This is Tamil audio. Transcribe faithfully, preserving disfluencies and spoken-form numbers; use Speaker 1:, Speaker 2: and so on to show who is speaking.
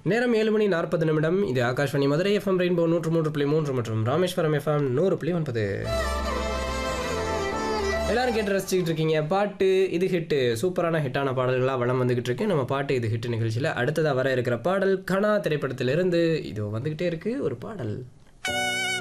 Speaker 1: நேரம் ஏழு மணி நாற்பது நிமிடம். இது ஆகாஷ்வாணி மதுரை எஃப்எம் ரெயின்போ நூற்று மூன்று புள்ளி மூன்று மற்றும் ராமேஸ்வரம் எஃப்எம் நூறு புள்ளி ஒன்பது. எல்லாரும் கேட்டு ரசிச்சுக்கிட்டு இருக்கீங்க பாட்டு இது ஹிட்டு. சூப்பரான ஹிட்டான பாடல்களாக வளம் வந்துகிட்டு இருக்கு நம்ம பாட்டு இது ஹிட் நிகழ்ச்சியில். அடுத்ததாக வர இருக்கிற பாடல் கனா திரைப்படத்திலிருந்து இதோ வந்துகிட்டே இருக்கு ஒரு பாடல்.